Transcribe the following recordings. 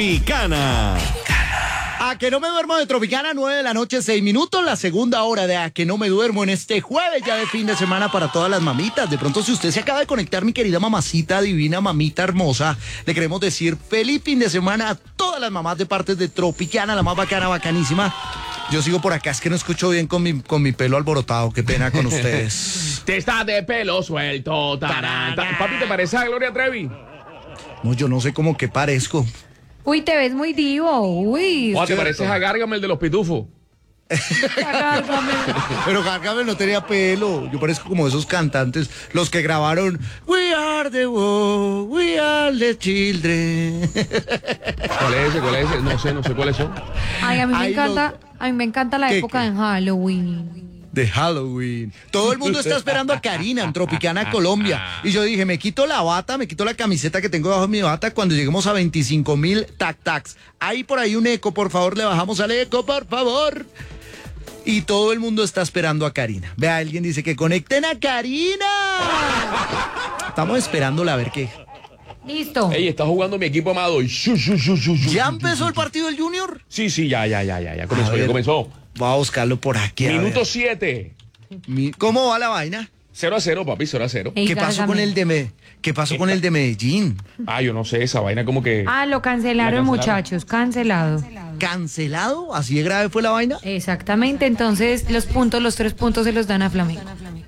Tropicana. A que no me duermo de Tropicana, 9 de la noche, 6 minutos, la segunda hora de A que no me duermo en este jueves ya de fin de semana para todas las mamitas. De pronto, si usted se acaba de conectar, mi querida mamacita divina, mamita hermosa, le queremos decir feliz fin de semana a todas las mamás de parte de Tropicana, la más bacana, bacanísima. Yo sigo por acá, es que no escucho bien con mi pelo alborotado, qué pena con ustedes. Te estás de pelo suelto, Papi, ¿te parece a Gloria Trevi? No, yo no sé cómo que parezco. Uy, te ves muy divo, uy. ¿O te pareces a Gárgame, el de los pitufos? Pero Gargamel no tenía pelo. Yo parezco como esos cantantes, los que grabaron We are the world, we are the children. ¿Cuál es ese? ¿Cuál es ese? No sé cuáles son. Ay, a mí Ay, me encanta la época de Halloween. De Halloween. Todo el mundo está esperando a Karina en Tropicana, Colombia. Y yo dije, me quito la bata, me quito la camiseta que tengo debajo de mi bata cuando lleguemos a 25,000 tac-tacs. Hay por ahí un eco, por favor, le bajamos al eco, por favor. Y todo el mundo está esperando a Karina. Vea, alguien dice que conecten a Karina. Estamos esperándola a ver qué. Listo. Ey, está jugando mi equipo amado. ¿Ya empezó el partido del Junior? Sí, ya comenzó, ya comenzó. Voy a buscarlo por aquí. Minuto 7. ¿Cómo va la vaina? 0-0, papi, 0-0. Ey, ¿Qué pasó con el de Medellín? Ah, yo no sé, esa vaina como que... Ah, lo cancelaron, muchachos, cancelado. ¿Cancelado? ¿Así de grave fue la vaina? Exactamente, entonces los 3 puntos se los dan a Flamengo.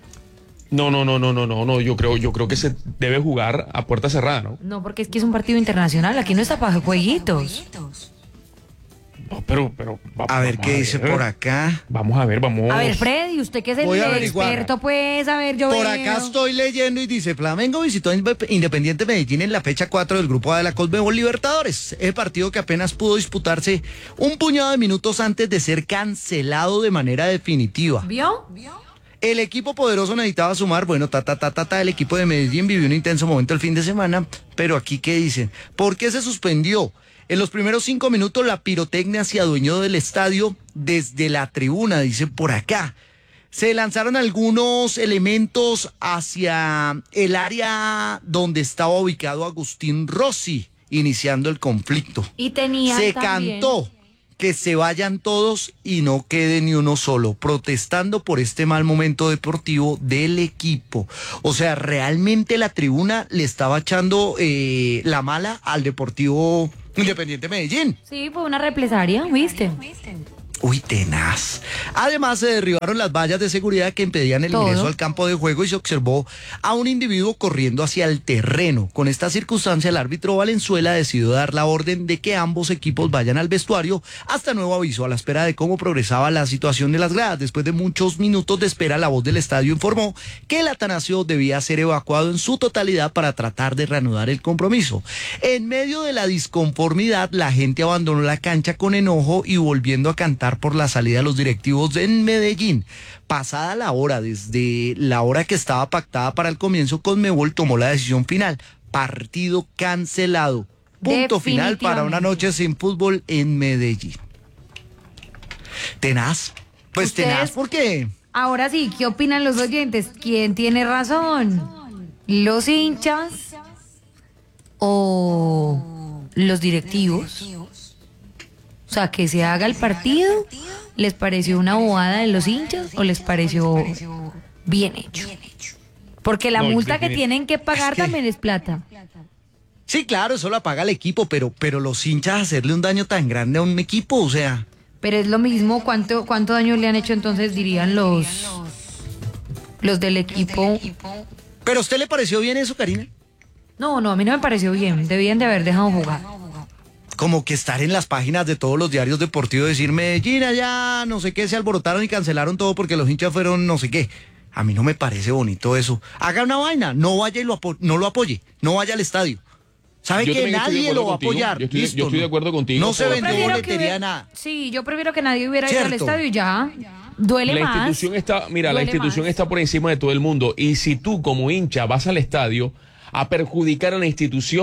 No, yo creo que se debe jugar a puerta cerrada, ¿no? No, porque es que es un partido internacional, aquí no está para jueguitos. No, pero A ver qué dice por acá. Vamos a ver. A ver, Freddy, usted que es el Voy a averiguar. experto, pues, a ver, yo Por veo. acá estoy leyendo y dice, Flamengo visitó a Independiente Medellín en la fecha 4 del grupo A de la Conmebol Libertadores. El partido que apenas pudo disputarse un puñado de minutos antes de ser cancelado de manera definitiva. ¿Vio? El equipo poderoso necesitaba sumar, bueno, el equipo de Medellín vivió un intenso momento el fin de semana, pero aquí, ¿qué dicen? ¿Por qué se suspendió? En los primeros 5 minutos la pirotecnia se adueñó del estadio desde la tribuna, dice por acá. Se lanzaron algunos elementos hacia el área donde estaba ubicado Agustín Rossi, iniciando el conflicto. Y tenía Se también... cantó que se vayan todos y no quede ni uno solo, protestando por este mal momento deportivo del equipo. O sea, realmente la tribuna le estaba echando la mala al Deportivo Independiente Medellín. Sí, fue una represalia, ¿viste? Uy, tenaz. Además, se derribaron las vallas de seguridad que impedían el ingreso al campo de juego y se observó a un individuo corriendo hacia el terreno. Con esta circunstancia, el árbitro Valenzuela decidió dar la orden de que ambos equipos vayan al vestuario hasta nuevo aviso, a la espera de cómo progresaba la situación de las gradas. Después de muchos minutos de espera, la voz del estadio informó que el Atanasio debía ser evacuado en su totalidad para tratar de reanudar el compromiso. En medio de la disconformidad, la gente abandonó la cancha con enojo y volviendo a cantar por la salida de los directivos en Medellín. Pasada la hora, desde la hora que estaba pactada para el comienzo, Conmebol tomó la decisión final. Partido cancelado. Punto final para una noche sin fútbol en Medellín. Tenaz. Pues ¿Ustedes? tenaz, ¿por qué? Ahora sí, ¿qué opinan los oyentes? ¿Quién tiene razón? ¿Los hinchas o los directivos? O sea, que se haga el partido, ¿les pareció una bobada de los hinchas o les pareció bien hecho? Porque la multa que tienen que pagar también es plata. Sí, claro, eso la paga el equipo, pero los hinchas hacerle un daño tan grande a un equipo, o sea... Pero es lo mismo, ¿cuánto daño le han hecho entonces, dirían los del equipo? ¿Pero a usted le pareció bien eso, Karina? No, a mí no me pareció bien, debían de haber dejado jugar. Como que estar en las páginas de todos los diarios deportivos, decir Medellín allá, no sé qué, se alborotaron y cancelaron todo porque los hinchas fueron no sé qué. A mí no me parece bonito eso. Haga una vaina, no vaya y no lo apoye, no vaya al estadio. ¿Sabe que nadie lo va a apoyar? Yo estoy de acuerdo contigo. No se vendió boletería, nada. Sí, yo prefiero que nadie hubiera ido al Cierto. estadio y ya. Duele La más. institución está, mira, la Duele institución más. está por encima de todo el mundo. Y si tú como hincha vas al estadio a perjudicar a la institución,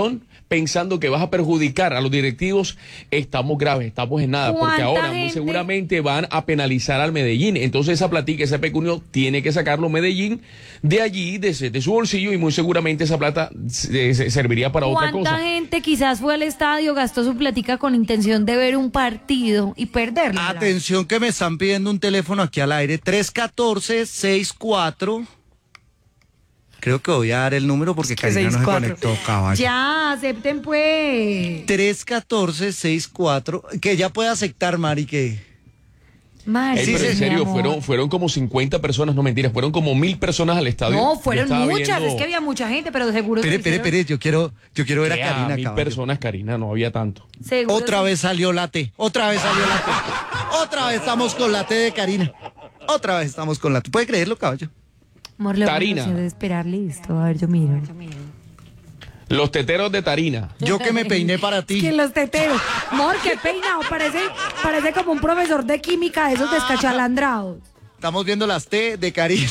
pensando que vas a perjudicar a los directivos, estamos graves, estamos en nada, porque ahora muy gente? seguramente van a penalizar al Medellín. Entonces esa platica, ese pecunio, tiene que sacarlo Medellín de allí, de su bolsillo, y muy seguramente esa plata serviría para otra cosa. ¿Cuánta gente quizás fue al estadio, gastó su platica con intención de ver un partido y perderlo? Atención que me están pidiendo un teléfono aquí al aire, 314-64... Creo que voy a dar el número porque Karina no se conectó, caballo. Ya, acepten pues. 314-64, que ya puede aceptar, Mari, que... Mari, pero en serio, mi amor. fueron como 50 personas, no mentiras, fueron como 1000 personas al estadio. No, fueron Yo estaba muchas, viendo- es que había mucha gente, pero seguro... Espere, yo quiero ver a ¿Qué? Karina, 1000 caballo. personas, Karina, no había tanto. Seguro Otra sí. vez salió la T, otra vez estamos con la T de Karina. Otra vez estamos con la T. ¿Puede creerlo, caballo? Amor, le Tarina. vamos a esperar, listo. A ver, yo miro. Los teteros de Tarina. Yo que me peiné para ti. Que los teteros. Amor, qué peinado. Parece como un profesor de química de esos descachalandrados. Estamos viendo las T de Karina.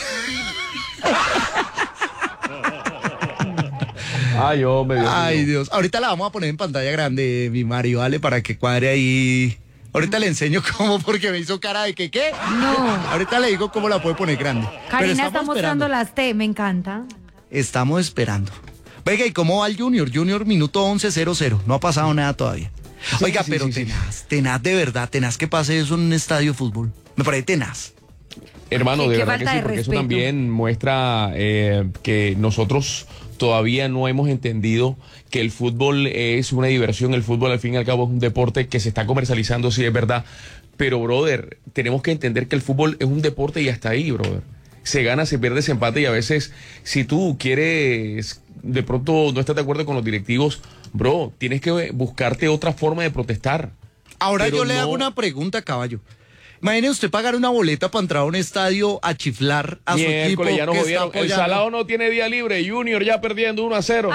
Ay, hombre, Dios Ay, mío. Dios. Ahorita la vamos a poner en pantalla grande, mi Mari, ¿vale? Para que cuadre ahí. Ahorita le enseño cómo, porque me hizo cara de que, ¿qué? No. Ahorita le digo cómo la puede poner grande. Pero Karina estamos está mostrando esperando. las T, me encanta. Estamos esperando. Oiga, ¿y cómo va el Junior? Junior minuto 11:00. No ha pasado nada todavía. Oiga, sí, pero sí, sí. tenaz de verdad, tenaz que pase eso en un estadio de fútbol. Me parece tenaz. Hermano, Qué de verdad que falta sí, de porque eso respeto. también muestra que nosotros todavía no hemos entendido que el fútbol es una diversión, el fútbol al fin y al cabo es un deporte que se está comercializando, sí es verdad, pero brother, tenemos que entender que el fútbol es un deporte y hasta ahí, brother. Se gana, se pierde, se empate, y a veces si tú quieres, de pronto no estás de acuerdo con los directivos, bro, tienes que buscarte otra forma de protestar. Ahora Pero yo le no- hago una pregunta, caballo. Imagine usted pagar una boleta para entrar a un estadio a chiflar a su equipo Miércoles, ya nos que está jodieron. El apoyando. Salado no tiene día libre. Junior ya perdiendo 1-0.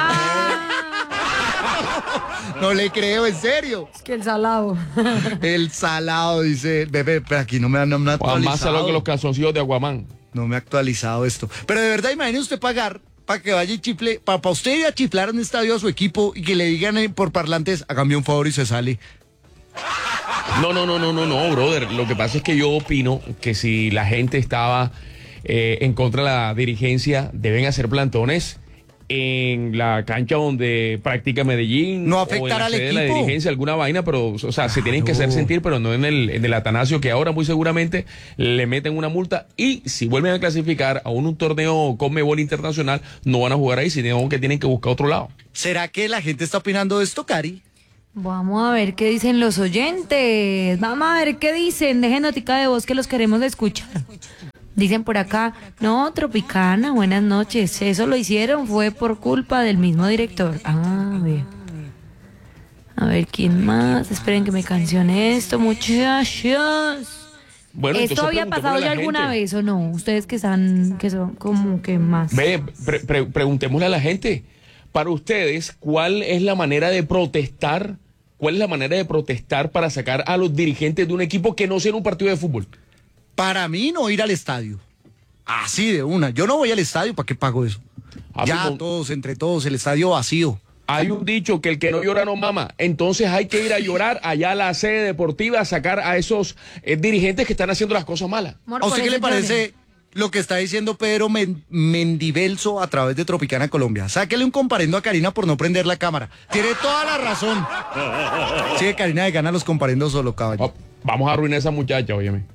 No le creo, en serio. Es que el salado. El Salado dice, bebé, pero aquí no me han Juan actualizado. más salado que los calzoncillos de Aguamán. No me ha actualizado esto. Pero de verdad, imagine usted pagar para que vaya y chifle, para usted ir a chiflar en un estadio a su equipo y que le digan por parlantes, hágame un favor y se sale. No, brother. Lo que pasa es que yo opino que si la gente estaba en contra de la dirigencia, deben hacer plantones en la cancha donde practica Medellín. No o afectar en la al sede de la equipo. dirigencia, alguna vaina, pero, o sea, se tienen que hacer sentir, pero no en el Atanasio, que ahora muy seguramente le meten una multa, y si vuelven a clasificar a un torneo Conmebol internacional, no van a jugar ahí, sino que tienen que buscar otro lado. ¿Será que la gente está opinando de esto, Cari? Vamos a ver qué dicen los oyentes. Vamos a ver qué dicen. Dejen notica de voz que los queremos escuchar. Dicen por acá, no, Tropicana, buenas noches. Eso lo hicieron, fue por culpa del mismo director. Ah, bien. A ver, ¿quién más? Esperen que me cancione esto, muchachos. Bueno, ¿Esto entonces había pasado preguntémosle ya a la alguna gente. vez o no? Ustedes que son como que más. Ve, preguntémosle a la gente, para ustedes, ¿cuál es la manera de protestar? ¿Cuál es la manera de protestar para sacar a los dirigentes de un equipo que no sea en un partido de fútbol? Para mí no ir al estadio. Así de una. Yo no voy al estadio, ¿para qué pago eso? Ya Amigo, todos, entre todos, el estadio vacío. hay un dicho que el que no llora no mama. Entonces hay que ir a llorar allá a la sede deportiva a sacar a esos dirigentes que están haciendo las cosas malas. Amor, ¿A por usted qué eso le parece lloren. lo que está diciendo Pedro Mendivelso a través de Tropicana Colombia? Sáquele un comparendo a Karina por no prender la cámara. Tiene toda la razón. Sí, Karina de gana los comparendos solo, caballo. Vamos a arruinar a esa muchacha, óyeme.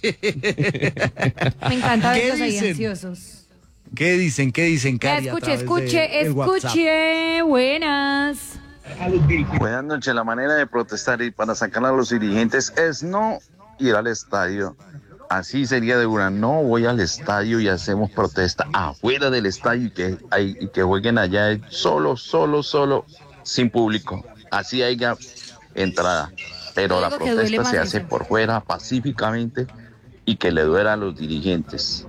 Me encanta ¿Qué verlos ahí dicen? ansiosos. ¿Qué dicen, Ya, Cari? a través del WhatsApp? escuche. Buenas. Buenas noches. La manera de protestar y para sacar a los dirigentes es no ir al estadio. Así sería de una. No voy al estadio y hacemos protesta afuera del estadio y que jueguen allá solo, sin público. Así haya entrada. Pero Yo la digo que duele protesta más se hace eso. por fuera, pacíficamente, y que le duela a los dirigentes.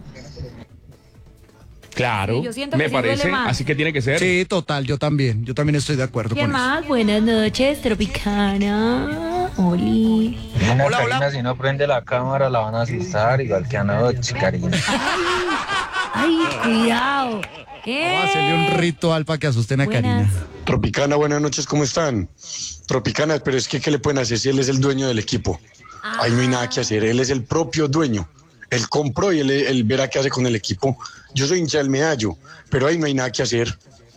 Claro, Sí, yo siento que me sí duele parece, más. así que tiene que ser. Sí, total, yo también estoy de acuerdo ¿Quién con eso. más? Buenas noches, Tropicana. Oli. Una Hola, Karina, hola. si no prende la cámara la van a asustar, igual que anoche, Karina. Ay, cuidado. Vamos a hacerle un ritual para que asusten a Buenas. Karina. Tropicana, buenas noches, ¿cómo están? Tropicana, pero es que ¿qué le pueden hacer si él es el dueño del equipo? Ahí no hay nada que hacer, él es el propio dueño. Él compró y él verá qué hace con el equipo. Yo soy hincha del Medallo, pero ahí no hay nada que hacer.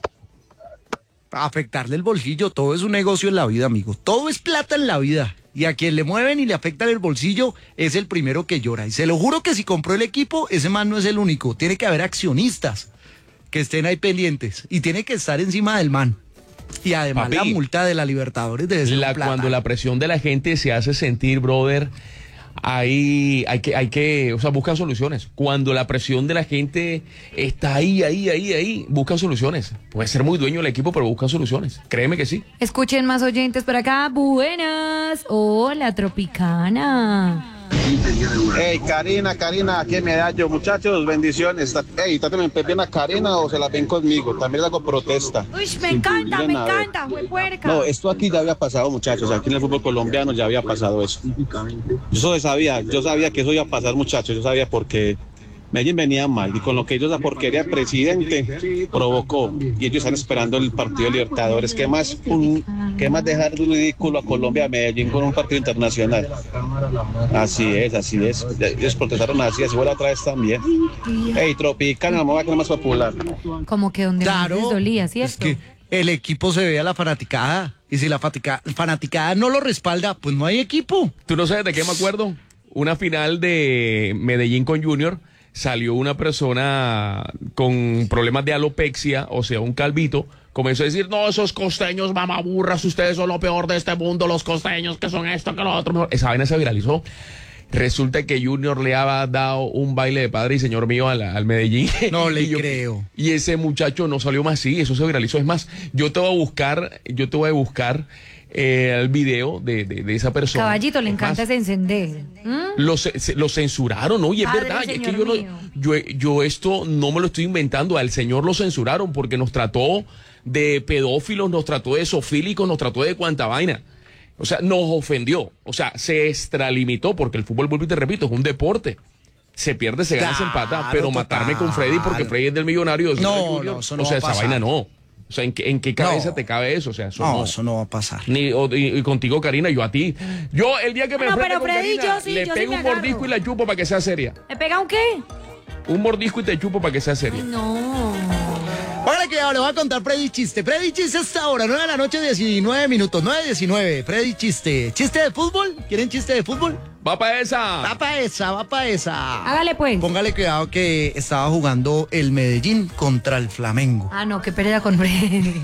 Afectarle el bolsillo, todo es un negocio en la vida, amigo. Todo es plata en la vida. Y a quien le mueven y le afectan el bolsillo es el primero que llora. Y se lo juro que si compró el equipo, ese man no es el único. Tiene que haber accionistas que estén ahí pendientes. Y tiene que estar encima del man. Y además Papi, la multa de la Libertadores debe ser un plata. Cuando la presión de la gente se hace sentir, brother, ahí hay que, o sea, buscan soluciones. Cuando la presión de la gente está ahí, buscan soluciones. Puede ser muy dueño del equipo, pero buscan soluciones. Créeme que sí. Escuchen más oyentes por acá. Buenas. Hola, Tropicana. Hey, Karina, aquí en Medallo, muchachos, bendiciones. Hey, ¿me ven a Karina o se la ven conmigo? También hago protesta. Uy, me encanta, fue puerca. No, esto aquí ya había pasado, muchachos, aquí en el fútbol colombiano ya había pasado eso. Yo sabía que eso iba a pasar, muchachos, yo sabía porque Medellín venía mal y con lo que ellos, la porquería del presidente provocó, y ellos están esperando el partido de Libertadores. ¿Qué más dejar de ridículo a Colombia, a Medellín con un partido internacional? Así es. Ellos protestaron así fue la otra vez también. Hey, Tropicana, la moda que es más popular. Como que donde más les dolía, ¿cierto? Es que el equipo se ve a la fanaticada. Y si la fanaticada no lo respalda, pues no hay equipo. ¿Tú no sabes de qué me acuerdo? Una final de Medellín con Junior. Salió una persona con problemas de alopecia, o sea, un calvito, comenzó a decir, no, esos costeños mamaburras, ustedes son lo peor de este mundo, los costeños, que son esto, que lo otro. Mejor. Esa vaina se viralizó. Resulta que Junior le había dado un baile de padre y señor mío al Medellín. No le creo. Y ese muchacho no salió más, sí, eso se viralizó. Es más, yo te voy a buscar el video de esa persona. Caballito, le encanta ese encender. Lo censuraron, oye, es verdad. Es que yo esto no me lo estoy inventando. Al señor lo censuraron porque nos trató de pedófilos, nos trató de zoofílicos, nos trató de cuanta vaina. O sea, nos ofendió. O sea, se extralimitó porque el fútbol, vuelvo y te repito, es un deporte. Se pierde, se gana, se empata, pero matarme con Freddy porque Freddy es del Millonario. No, eso no va a pasar. Esa vaina no. O sea, ¿en qué cabeza te cabe eso? O sea, eso no va a pasar. Y contigo, Karina, yo a ti. Yo, el día que me enfrente con Freddy, Karina, yo le pego un mordisco y la chupo para que sea seria. ¿Me pega un qué? Un mordisco y te chupo para que sea seria. Ay, no. Póngale cuidado, le voy a contar Freddy Chiste. Freddy Chiste hasta ahora, 9 de la noche, 19 minutos. 9:19. Freddy Chiste. ¿Chiste de fútbol? ¿Quieren chiste de fútbol? Va para esa. Va pa' esa. Hágale pues. Póngale cuidado que estaba jugando el Medellín contra el Flamengo. Ah, no, qué pérdida con Freddy.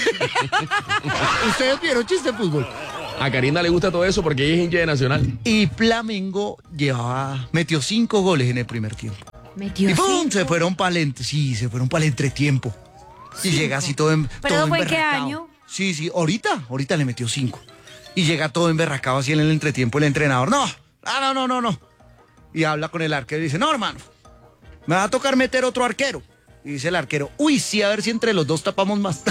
¿Ustedes vieron chiste de fútbol? A Karina le gusta todo eso porque ella es hincha de Nacional. Y Flamengo metió 5 goles en el primer tiempo. Metió Y ¡pum! 5. Se fueron para el entretiempo. Y llega así todo ¿Pero todo fue en qué emberracado. año? Sí, ahorita le metió 5. Y llega todo emberracado así en el entretiempo el entrenador. No. Y habla con el arquero y dice, no, hermano, me va a tocar meter otro arquero. Y dice el arquero, uy, sí, a ver si entre los dos tapamos más.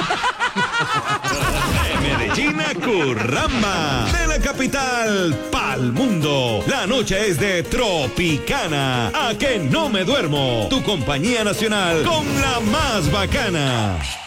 Medellín a Curramba, de la capital pa'l mundo. La noche es de Tropicana, a que no me duermo. Tu compañía nacional con la más bacana.